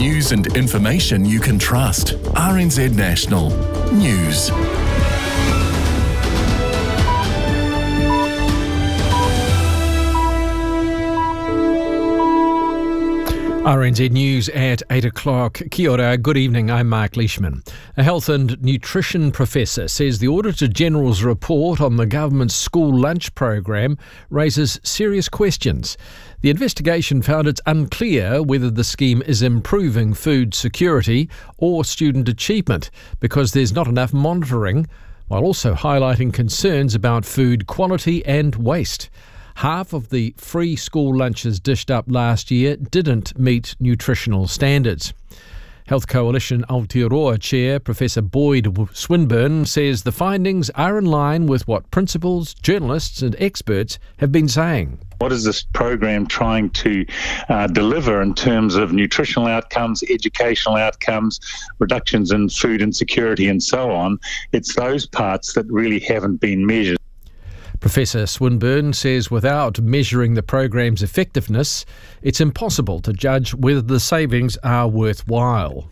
News and information you can trust. RNZ National News. RNZ News at 8 o'clock. Kia ora, good evening, I'm Mark Leishman. A health and nutrition professor says the Auditor-General's report on the government's school lunch program raises serious questions. The investigation found it's unclear whether the scheme is improving food security or student achievement because there's not enough monitoring, while also highlighting concerns about food quality and waste. Half of the free school lunches dished up last year didn't meet nutritional standards. Health Coalition Aotearoa Chair Professor Boyd Swinburne says the findings are in line with what principals, journalists and experts have been saying. What is this program trying to deliver in terms of nutritional outcomes, educational outcomes, reductions in food insecurity and so on? It's those parts that really haven't been measured. Professor Swinburne says without measuring the program's effectiveness, it's impossible to judge whether the savings are worthwhile.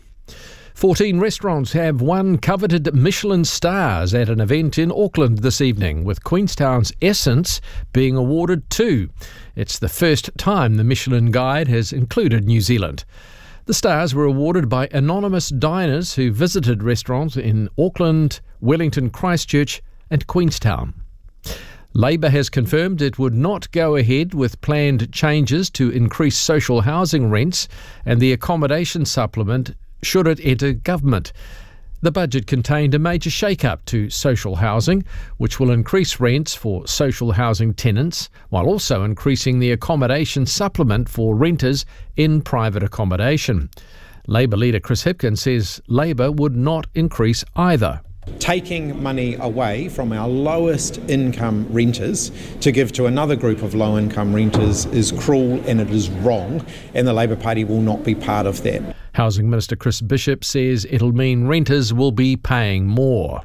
14 restaurants have won coveted Michelin stars at an event in Auckland this evening, with Queenstown's Essence being awarded 2. It's the first time the Michelin Guide has included New Zealand. The stars were awarded by anonymous diners who visited restaurants in Auckland, Wellington, Christchurch and Queenstown. Labour has confirmed it would not go ahead with planned changes to increase social housing rents and the accommodation supplement should it enter government. The budget contained a major shake-up to social housing, which will increase rents for social housing tenants, while also increasing the accommodation supplement for renters in private accommodation. Labour leader Chris Hipkin says Labour would not increase either. Taking money away from our lowest income renters to give to another group of low income renters is cruel and it is wrong, and the Labour Party will not be part of that. Housing Minister Chris Bishop says it'll mean renters will be paying more.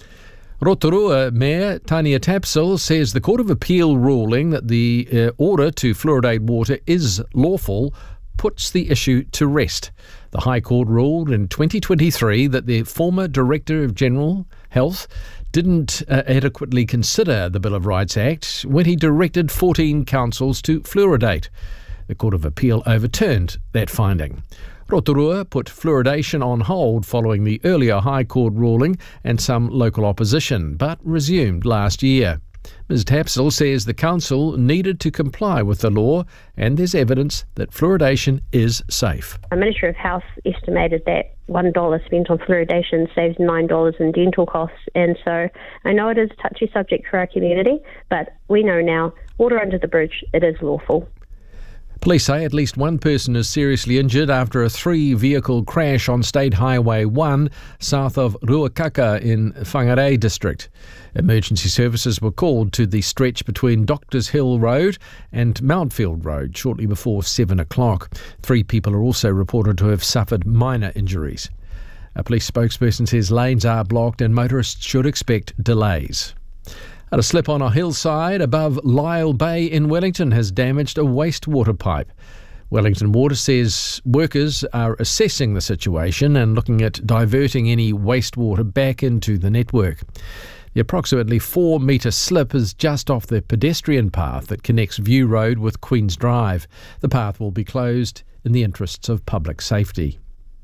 Rotorua Mayor Tania Tapsell says the Court of Appeal ruling that the order to fluoridate water is lawful puts the issue to rest. The High Court ruled in 2023 that the former Director of General Health didn't adequately consider the Bill of Rights Act when he directed 14 councils to fluoridate. The Court of Appeal overturned that finding. Rotorua put fluoridation on hold following the earlier High Court ruling and some local opposition, but resumed last year. Ms Tapsell says the council needed to comply with the law and there's evidence that fluoridation is safe. The Ministry of Health estimated that $1 spent on fluoridation saves $9 in dental costs, and so I know it is a touchy subject for our community, but we know now, water under the bridge, it is lawful. Police say at least one person is seriously injured after a 3-vehicle crash on State Highway 1 south of Ruakaka in Whangarei district. Emergency services were called to the stretch between Doctors Hill Road and Mountfield Road shortly before 7 o'clock. 3 people are also reported to have suffered minor injuries. A police spokesperson says lanes are blocked and motorists should expect delays. A slip on a hillside above Lyle Bay in Wellington has damaged a wastewater pipe. Wellington Water says workers are assessing the situation and looking at diverting any wastewater back into the network. The approximately 4-metre slip is just off the pedestrian path that connects View Road with Queen's Drive. The path will be closed in the interests of public safety.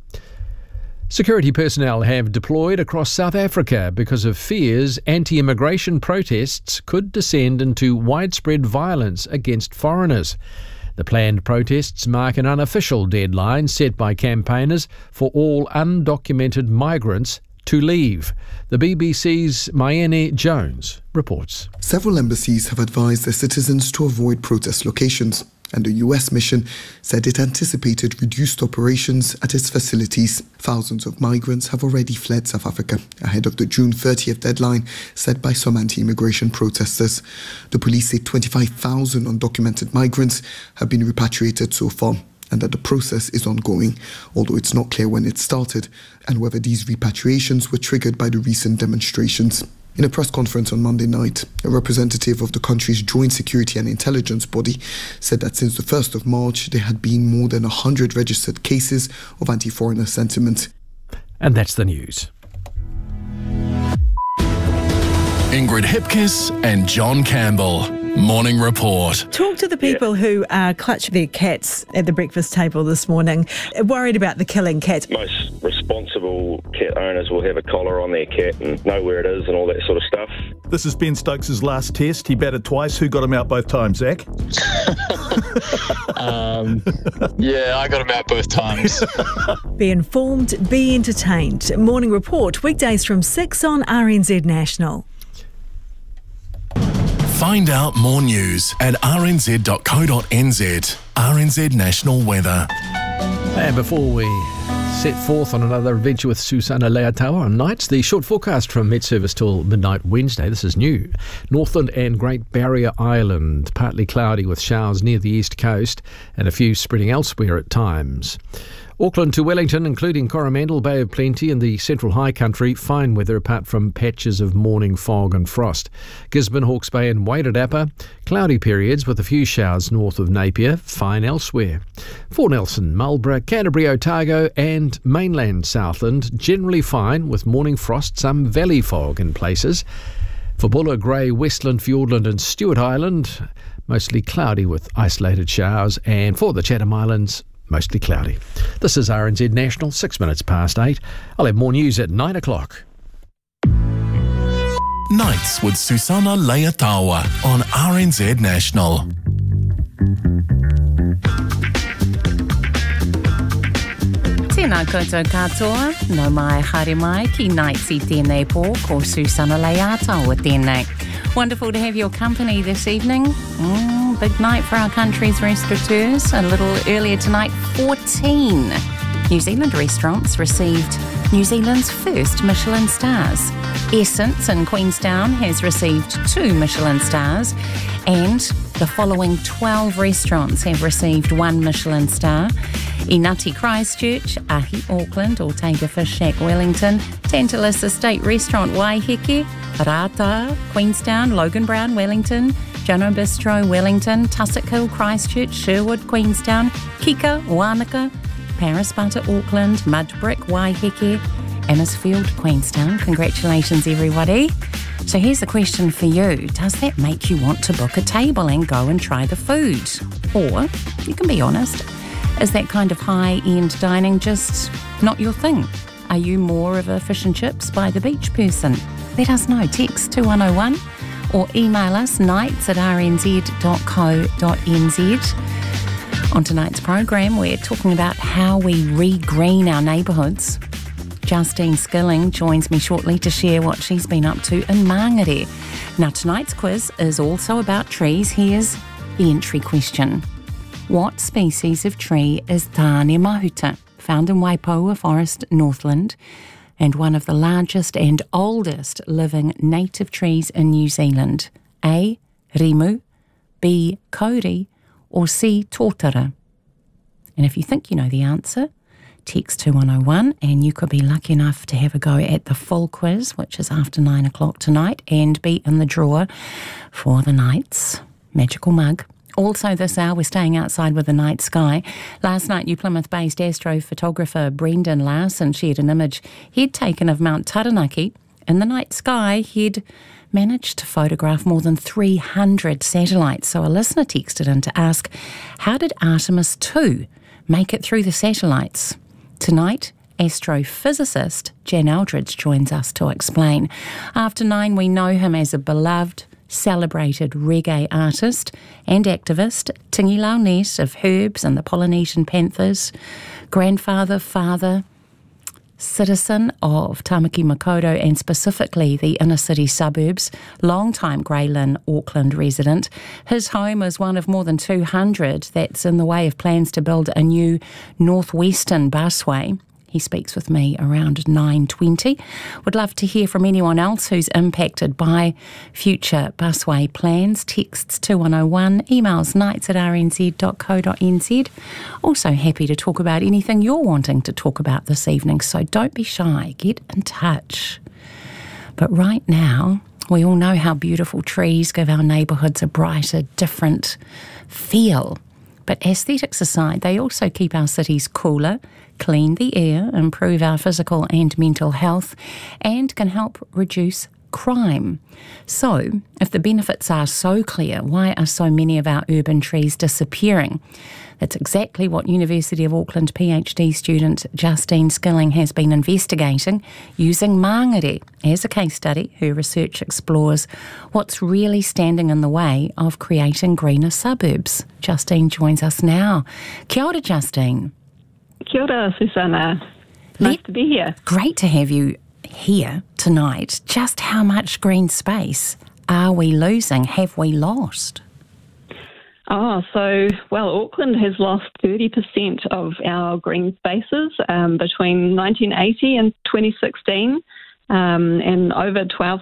Security personnel have deployed across South Africa because of fears anti-immigration protests could descend into widespread violence against foreigners. The planned protests mark an unofficial deadline set by campaigners for all undocumented migrants to leave. The BBC's Mayene Jones reports. Several embassies have advised their citizens to avoid protest locations, and the US mission said it anticipated reduced operations at its facilities. Thousands of migrants have already fled South Africa ahead of the June 30th deadline set by some anti-immigration protesters. The police say 25,000 undocumented migrants have been repatriated so far, and that the process is ongoing, although it's not clear when it started and whether these repatriations were triggered by the recent demonstrations. In a press conference on Monday night, a representative of the country's Joint Security and Intelligence Body said that since the 1st of March, there had been more than 100 registered cases of anti-foreigner sentiment. And that's the news. Ingrid Hipkiss and John Campbell. Morning Report. Talk to the people who clutch their cats at the breakfast table this morning, worried about the killing cats. Most responsible cat owners will have a collar on their cat and know where it is and all that sort of stuff. This is Ben Stokes' last test. He batted twice. Who got him out both times, Zach? Yeah, I got him out both times. Be informed, be entertained. Morning Report, weekdays from 6 on RNZ National. Find out more news at rnz.co.nz. RNZ National Weather. And before we set forth on another adventure with Susana Leatawa on nights, the short forecast from Met Service till midnight Wednesday. This is new. Northland and Great Barrier Island, partly cloudy with showers near the east coast and a few spreading elsewhere at times. Auckland to Wellington, including Coromandel, Bay of Plenty and the Central High Country, fine weather apart from patches of morning fog and frost. Gisborne, Hawke's Bay and Wairarapa, cloudy periods with a few showers north of Napier, fine elsewhere. For Nelson, Marlborough, Canterbury, Otago and mainland Southland, generally fine with morning frost, some valley fog in places. For Buller, Grey, Westland, Fiordland and Stewart Island, mostly cloudy with isolated showers. And for the Chatham Islands, mostly cloudy. This is RNZ National, 6 minutes past 8. I'll have more news at 9 o'clock. Nights with Susana Leatawa on RNZ National. Tēnā koutou katoa, no mai haere mai ki Nights I tēnei pō ko Susana Leatawa tēnei. Wonderful to have your company this evening. Big night for our country's restaurateurs. A little earlier tonight, 14 New Zealand restaurants received New Zealand's first Michelin stars. Essence in Queenstown has received 2 Michelin stars, and the following 12 restaurants have received 1 Michelin star. Inati Christchurch, Ahi Auckland, Ortega Fish Shack Wellington, Tantalus Estate Restaurant Waiheke, Rata Queenstown, Logan Brown Wellington, Jano Bistro Wellington, Tussock Hill Christchurch, Sherwood Queenstown, Kika Wanaka, Paris Butter Auckland, Mudbrick Waiheke, Ammersfield Queenstown. Congratulations everybody. So here's the question for you. Does that make you want to book a table and go and try the food? Or, you can be honest, is that kind of high-end dining just not your thing? Are you more of a fish and chips by the beach person? Let us know. Text 2101 or email us nights@rnz.co.nz. On tonight's program, we're talking about how we re-green our neighbourhoods. Justine Skilling joins me shortly to share what she's been up to in Mangere. Now, tonight's quiz is also about trees. Here's the entry question. What species of tree is Tāne Mahuta, found in Waipoua Forest, Northland, and one of the largest and oldest living native trees in New Zealand? A. Rimu, B. Kauri, or C. Tōtara? And if you think you know the answer, text 2101 and you could be lucky enough to have a go at the full quiz, which is after 9 o'clock tonight, and be in the draw for the night's magical mug. Also this hour, we're staying outside with the night sky. Last night, New Plymouth-based astrophotographer Brendan Larson shared an image he'd taken of Mount Taranaki. In the night sky, he'd managed to photograph more than 300 satellites. So a listener texted in to ask, how did Artemis 2 make it through the satellites? Tonight, astrophysicist Jan Eldridge joins us to explain. After 9, we know him as a beloved, celebrated reggae artist and activist, Tingi Launess of Herbs and the Polynesian Panthers, grandfather, father, citizen of Tamaki Makaurau and specifically the inner city suburbs, long-time Grey Lynn Auckland resident. His home is one of more than 200 that's in the way of plans to build a new northwestern busway. He speaks with me around 9:20. Would love to hear from anyone else who's impacted by future busway plans. Texts 2101, emails nights@rnz.co.nz. Also happy to talk about anything you're wanting to talk about this evening, so don't be shy. Get in touch. But right now, we all know how beautiful trees give our neighbourhoods a brighter, different feel. But aesthetics aside, they also keep our cities cooler, clean the air, improve our physical and mental health, and can help reduce crime. So, if the benefits are so clear, why are so many of our urban trees disappearing? That's exactly what University of Auckland PhD student Justine Skilling has been investigating using Mangere as a case study. Her research explores what's really standing in the way of creating greener suburbs. Justine joins us now. Kia ora, Justine. Kia ora, Susanna. Nice to be here. Great to have you here tonight. Just how much green space are we losing? Have we lost? Auckland has lost 30% of our green spaces between 1980 and 2016, and over 12